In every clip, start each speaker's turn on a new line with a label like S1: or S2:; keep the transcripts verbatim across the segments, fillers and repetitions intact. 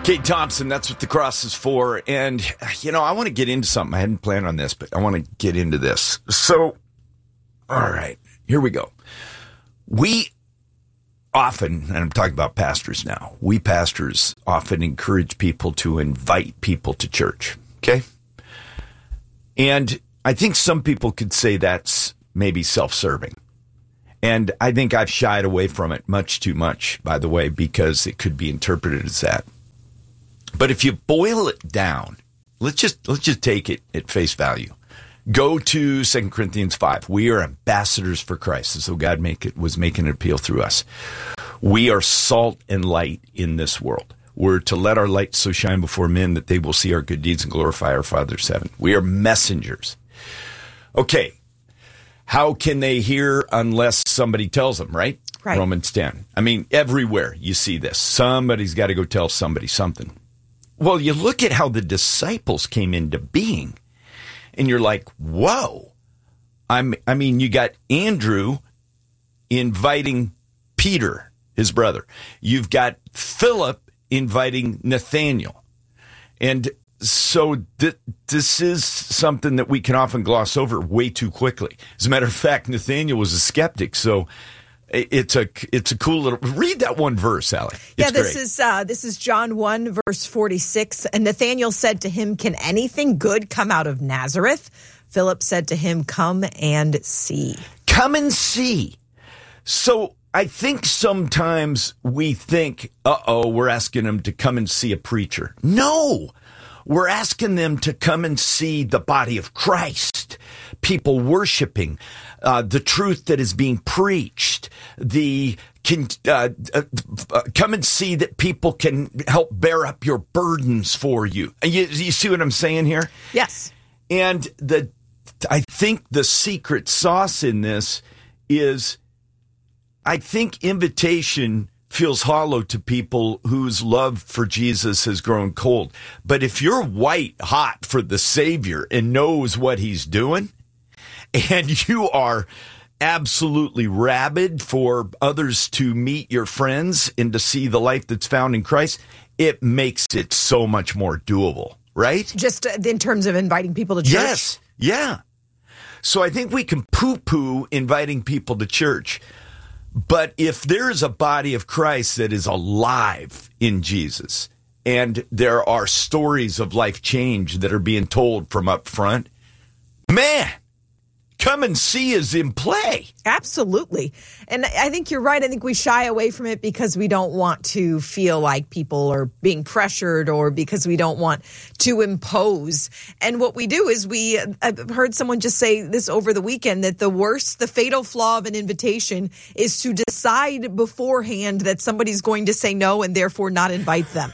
S1: Kate Thompson, that's what the cross is for. And, you know, I want to get into something. I hadn't planned on this, but I want to get into this. So, all right, here we go. We often, and I'm talking about pastors now, we pastors often encourage people to invite people to church, okay? And I think some people could say that's maybe self-serving. And I think I've shied away from it much too much, by the way, because it could be interpreted as that. But if you boil it down, let's just let's just take it at face value. Go to Second Corinthians five. We are ambassadors for Christ, and so God make it, was making an appeal through us. We are salt and light in this world. We're to let our light so shine before men that they will see our good deeds and glorify our Father in heaven. We are messengers. Okay, how can they hear unless somebody tells them, right? Right. Romans ten. I mean, everywhere you see this. Somebody's got to go tell somebody something. Well, you look at how the disciples came into being, and you're like, whoa. I'm, I mean, you got Andrew inviting Peter, his brother. You've got Philip inviting Nathaniel. And so th- this is something that we can often gloss over way too quickly. As a matter of fact, Nathaniel was a skeptic, so it's a it's a cool little. Read that one verse, Allie. It's
S2: yeah, this
S1: great.
S2: is uh, this is John one verse forty six. And Nathanael said to him, "Can anything good come out of Nazareth?" Philip said to him, "Come and see."
S1: Come and see. So I think sometimes we think, "Uh oh, we're asking them to come and see a preacher." No, we're asking them to come and see the body of Christ, people worshiping. Uh, the truth that is being preached, the can uh, uh, uh, come and see that people can help bear up your burdens for you. You, you see what I'm saying here?
S2: Yes.
S1: And the I think the secret sauce in this is, I think invitation feels hollow to people whose love for Jesus has grown cold. But if you're white hot for the Savior and knows what he's doing, and you are absolutely rabid for others to meet your friends and to see the life that's found in Christ, it makes it so much more doable, right?
S2: Just in terms of inviting people to church?
S1: Yes, yeah. So I think we can poo-poo inviting people to church. But if there is a body of Christ that is alive in Jesus, and there are stories of life change that are being told from up front, man, come and see is in play.
S2: Absolutely. And I think you're right. I think we shy away from it because we don't want to feel like people are being pressured, or because we don't want to impose. And what we do is we, I've heard someone just say this over the weekend, that the worst, the fatal flaw of an invitation is to decide beforehand that somebody's going to say no and therefore not invite them.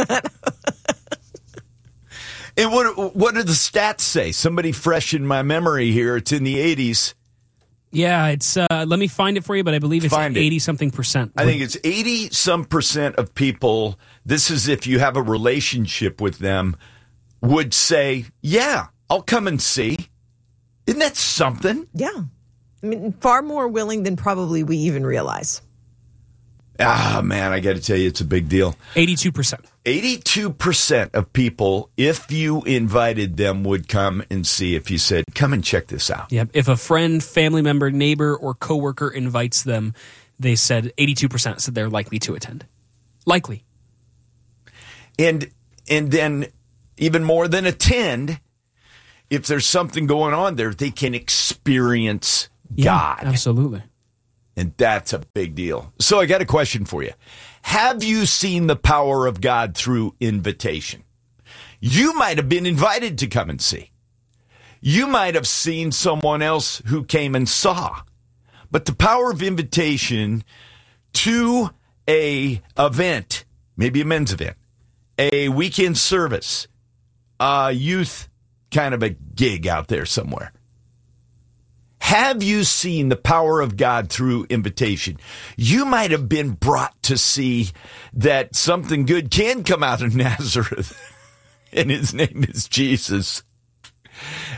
S1: And what what do the stats say? Somebody fresh in my memory here. It's in the eighties.
S3: Yeah, it's. Uh, let me find it for you, but I believe it's
S1: Find it.
S3: eighty something percent.
S1: I think it's eighty some percent of people. This is if you have a relationship with them, would say, "Yeah, I'll come and see." Isn't that something?
S2: Yeah, I mean, far more willing than probably we even realize.
S1: Ah, man, I got to tell you, it's a big deal.
S3: eighty-two percent.
S1: eighty-two percent of people, if you invited them, would come and see if you said, come and check this out.
S3: Yep. If a friend, family member, neighbor, or coworker invites them, they said eighty-two percent said they're likely to attend. Likely.
S1: And and then even more than attend, if there's something going on there, they can experience
S3: Yeah,
S1: God.
S3: Absolutely.
S1: And that's a big deal. So I got a question for you. Have you seen the power of God through invitation? You might have been invited to come and see. You might have seen someone else who came and saw. But the power of invitation to a event, maybe a men's event, a weekend service, a youth kind of a gig out there somewhere. Have you seen the power of God through invitation? You might have been brought to see that something good can come out of Nazareth, and his name is Jesus.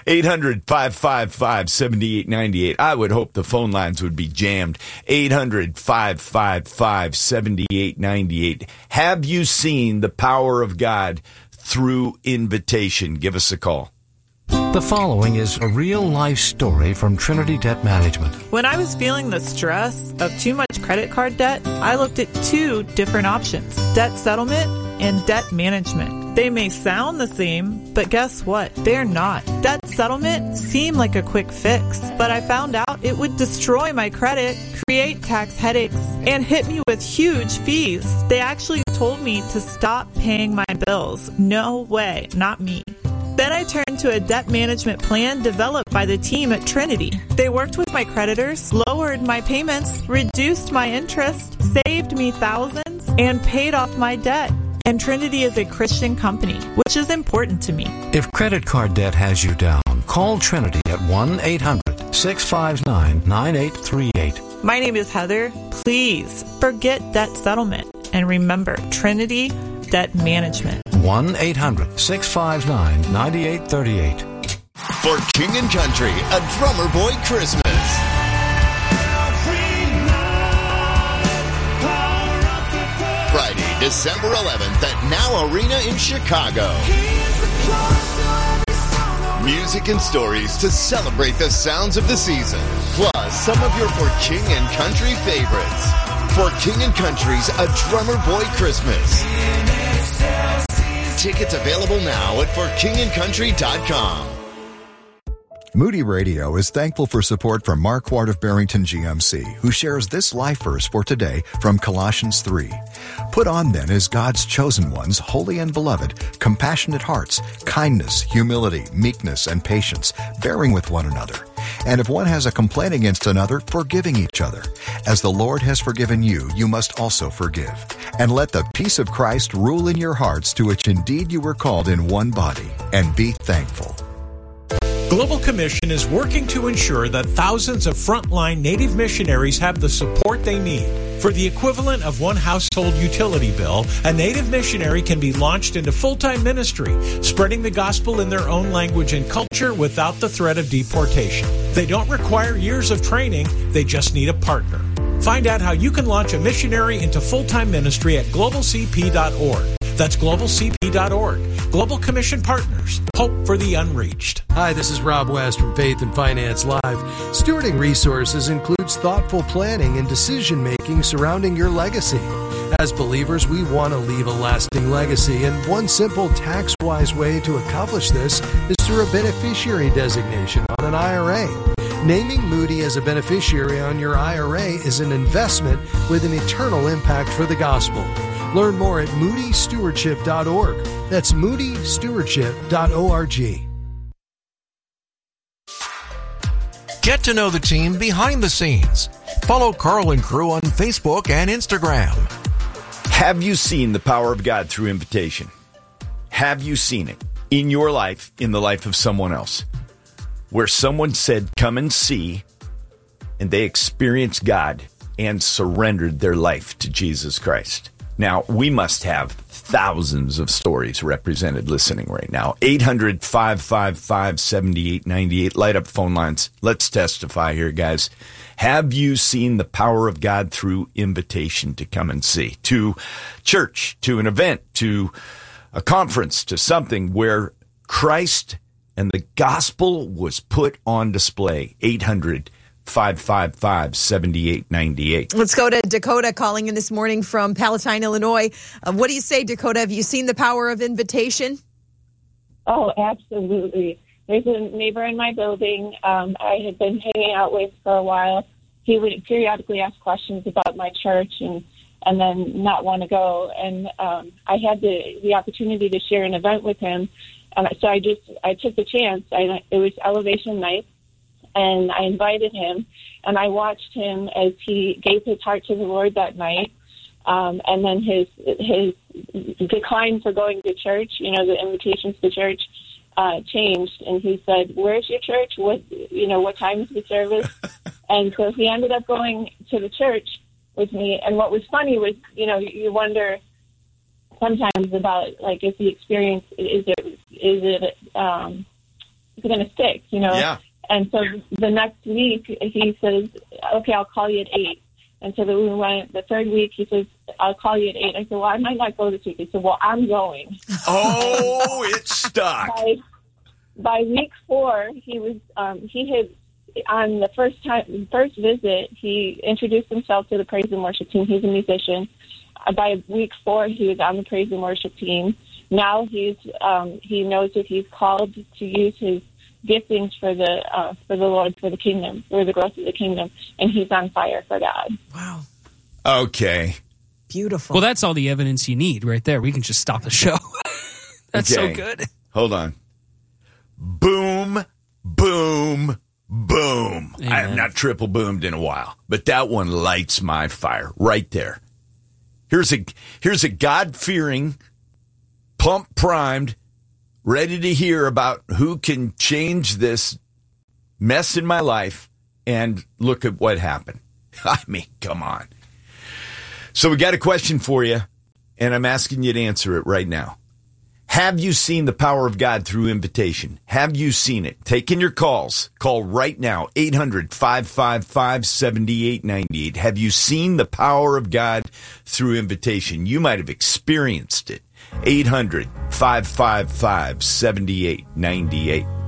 S1: eight hundred, five five five, seven eight nine eight. I would hope the phone lines would be jammed. eight hundred, five five five, seven eight nine eight. Have you seen the power of God through invitation? Give us a call.
S4: The following is a real-life story from Trinity Debt Management.
S5: When I was feeling the stress of too much credit card debt, I looked at two different options: debt settlement and debt management. They may sound the same, but guess what? They're not. Debt settlement seemed like a quick fix, but I found out it would destroy my credit, create tax headaches, and hit me with huge fees. They actually told me to stop paying my bills. No way, not me. Then I turned to a debt management plan developed by the team at Trinity. They worked with my creditors, lowered my payments, reduced my interest, saved me thousands, and paid off my debt. And Trinity is a Christian company, which is important to me.
S4: If credit card debt has you down, call Trinity at one eight hundred, six five nine, nine eight three eight.
S5: My name is Heather. Please forget debt settlement and remember Trinity Debt Management.
S4: one eight hundred, six five nine, nine eight three eight.
S6: For King and Country, a Drummer Boy Christmas. Friday, December eleventh at Now Arena in Chicago. Music and stories to celebrate the sounds of the season, plus some of your For King and Country favorites. For King and Country's A Drummer Boy Christmas. Tickets available now at for king and country dot com.
S7: Moody Radio is thankful for support from Mark Ward of Barrington G M C, who shares this life verse for today from Colossians three. Put on then as God's chosen ones, holy and beloved, compassionate hearts, kindness, humility, meekness, and patience, bearing with one another. And if one has a complaint against another, forgiving each other. As the Lord has forgiven you, you must also forgive. And let the peace of Christ rule in your hearts, to which indeed you were called in one body, and be thankful.
S8: Global Commission is working to ensure that thousands of frontline Native missionaries have the support they need. For the equivalent of one household utility bill, a Native missionary can be launched into full-time ministry, spreading the gospel in their own language and culture without the threat of deportation. They don't require years of training, they just need a partner. Find out how you can launch a missionary into full-time ministry at global c p dot org. That's global c p dot org. Global Commission Partners. Hope for the unreached.
S9: Hi, this is Rob West from Faith and Finance Live. Stewarding resources includes thoughtful planning and decision-making surrounding your legacy. As believers, we want to leave a lasting legacy, and one simple tax-wise way to accomplish this is through a beneficiary designation on an I R A. Naming Moody as a beneficiary on your I R A is an investment with an eternal impact for the gospel. Learn more at moody stewardship dot org. That's moody stewardship dot org.
S4: Get to know the team behind the scenes. Follow Carl and Crew on Facebook and Instagram.
S1: Have you seen the power of God through invitation? Have you seen it in your life, in the life of someone else? Where someone said, come and see, and they experienced God and surrendered their life to Jesus Christ. Now, we must have thousands of stories represented listening right now. eight hundred, five five five, seven eight nine eight. Light up phone lines. Let's testify here, guys. Have you seen the power of God through invitation to come and see? To church, to an event, to a conference, to something where Christ and the gospel was put on display. eight hundred, five five five, seven eight nine eight.
S2: Let's go to Dakota calling in this morning from Palatine, Illinois. Uh, what do you say, Dakota? Have you seen the power of invitation?
S10: Oh, absolutely. There's a neighbor in my building um, I had been hanging out with for a while. He would periodically ask questions about my church and, and then not want to go. And um, I had the, the opportunity to share an event with him. Um, so I just I took the chance. I, it was Elevation Night. And I invited him, and I watched him as he gave his heart to the Lord that night. Um, and then his his decline for going to church, you know, the invitations to church uh, changed. And he said, "Where's your church? What you know? What time is the service?" And so he ended up going to the church with me. And what was funny was, you know, you wonder sometimes about like, is the experience is it is it um, going to stick, you know?
S1: Yeah.
S10: And so the next week, he says, okay, I'll call you at eight. And so then we went the third week, he says, I'll call you at eight. I said, well, I might not go this week. He said, well, I'm going.
S1: Oh, it stuck.
S10: by, by week four, he was, um, he had, on the first time, first visit, he introduced himself to the praise and worship team. He's a musician. Uh, by week four, he was on the praise and worship team. Now he's, um, he knows that he's called to use his giftings for the uh, for the Lord, for the kingdom, for the growth of the kingdom, and he's on fire for God.
S2: Wow.
S1: Okay.
S2: Beautiful.
S3: Well, that's all the evidence you need right there. We can just stop the show. That's
S1: Okay.
S3: so good.
S1: Hold on. Boom, boom, boom. I have
S3: Amen.
S1: not triple boomed in a while, but that one lights my fire right there. Here's a here's a God-fearing, pump-primed, ready to hear about who can change this mess in my life, and look at what happened. I mean, come on. So we got a question for you, and I'm asking you to answer it right now. Have you seen the power of God through invitation? Have you seen it? Taking your calls. Call right now, eight hundred, five five five, seven eight nine eight. Have you seen the power of God through invitation? You might have experienced it. eight hundred, five five five, seven eight nine eight.